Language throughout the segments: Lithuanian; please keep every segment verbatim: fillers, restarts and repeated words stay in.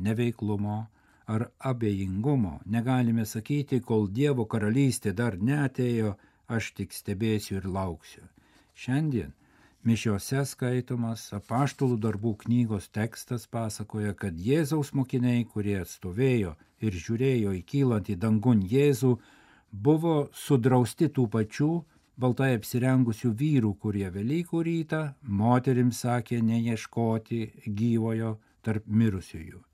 neveiklumo ar abejingumo. Negalime sakyti, kol Dievo karalystė dar neatėjo, aš tik stebėsiu ir lauksiu. Šiandien mišiose skaitomas Apaštalų darbų knygos tekstas pasakoja, kad Jėzaus mokiniai, kurie stovėjo ir žiūrėjo į kylantį dangun Jėzų, buvo sudrausti tų pačių baltai apsirengusių vyrų, kurie Velykų rytą moterims sakė neieškoti gyvojo tarp mirusiųjų.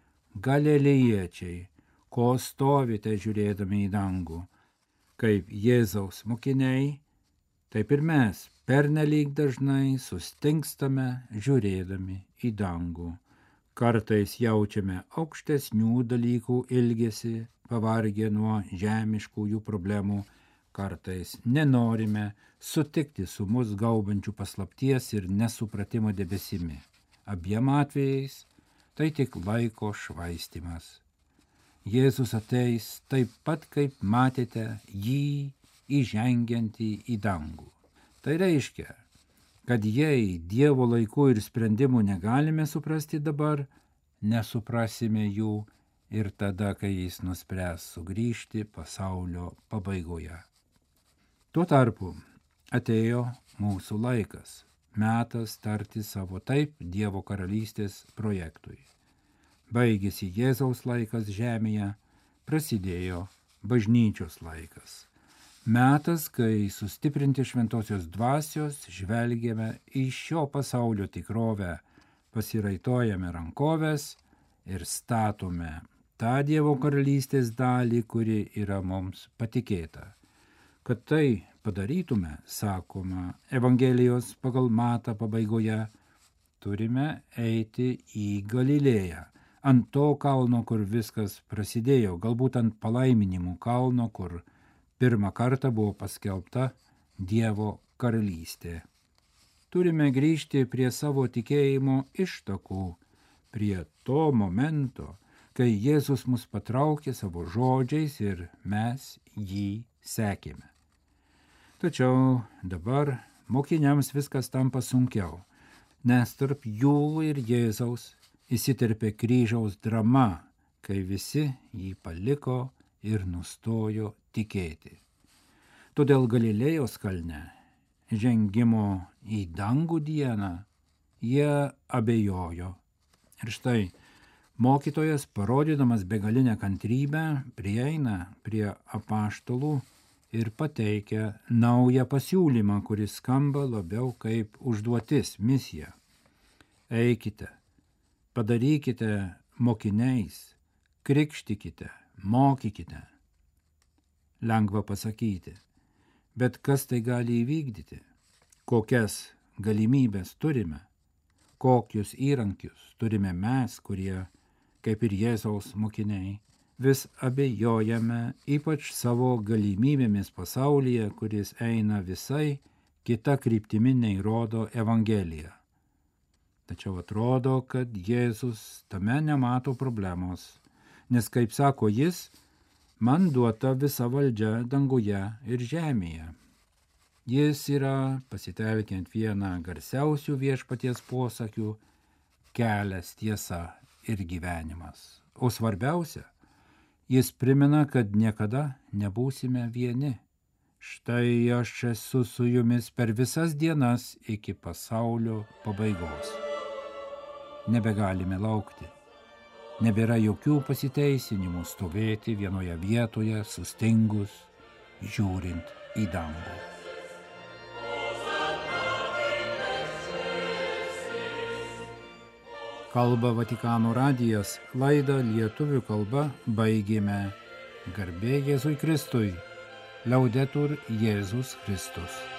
Galilėjiečiai, ko stovite žiūrėdami į dangų? Kaip Jėzaus mokiniai, taip ir mes pernelyg dažnai sustingstame žiūrėdami į dangų. Kartais jaučiame aukštesnių dalykų ilgesį, pavargę nuo žemiškųjų problemų, kartais nenorime sutikti su mus gaubančių paslapties ir nesupratimo debesimi. Abiem atvejais tai tik laiko švaistymas. Jėzus ateis taip pat, kaip matėte jį įžengiantį į dangų. Tai reiškia, kad jei Dievo laikų ir sprendimų negalime suprasti dabar, nesuprasime jų ir tada, kai jis nuspręs sugrįžti pasaulio pabaigoje. Tuo tarpu atėjo mūsų laikas, metas tarti savo taip Dievo karalystės projektui. Baigėsi Jėzaus laikas žemėje, prasidėjo bažnyčios laikas. Metas, kai sustiprinti šventosios dvasios žvelgiame į šio pasaulio tikrovę, pasiraitojame rankoves ir statome tą Dievo karalystės dalį, kuri yra mums patikėta. Kad tai padarytume, sakoma Evangelijos pagal Matą pabaigoje, turime eiti į Galilėją, ant to kalno, kur viskas prasidėjo, galbūt ant palaiminimų kalno, kur pirmą kartą buvo paskelbta Dievo karalystė. Turime grįžti prie savo tikėjimo ištakų, prie to momento, kai Jėzus mus patraukė savo žodžiais ir mes jį sekėme. Tačiau dabar mokiniams viskas tampa sunkiau, nes tarp jų ir Jėzaus įsiterpė kryžiaus drama, kai visi jį paliko ir nustojo tikėti. Todėl Galilėjos kalne, žengimo į dangų dieną, jie abejojo. Ir štai mokytojas, parodydamas begalinę kantrybę, prieina prie apaštalų ir pateikia naują pasiūlymą, kuris skamba labiau kaip užduotis, misija. Eikite, padarykite mokiniais, krikštykite, mokykite. Lengva pasakyti, bet kas tai gali įvykdyti? Kokias galimybės turime? Kokius įrankius turime mes, kurie, kaip ir Jėzaus mokiniai, vis abejojame ypač savo galimybėmis pasaulyje, kuris eina visai kita kryptimi nei rodo Evangelija. Tačiau atrodo, kad Jėzus tame nemato problemos, nes, kaip sako jis, man duota visa valdžia danguje ir žemėje. Jis yra, pasitelkiant vieną garsiausių viešpaties posakių, kelias, tiesa ir gyvenimas. O svarbiausia, jis primena, kad niekada nebūsime vieni. Štai aš esu su jumis per visas dienas iki pasaulio pabaigos. Nebegalime laukti. Nebėra jokių pasiteisinimų stovėti vienoje vietoje, sustingus, žiūrint į dangų. Kalba Vatikano radijas, laidą lietuvių kalba baigėme. Garbė Jėzui Kristui, Laudetur Jėzus Kristus.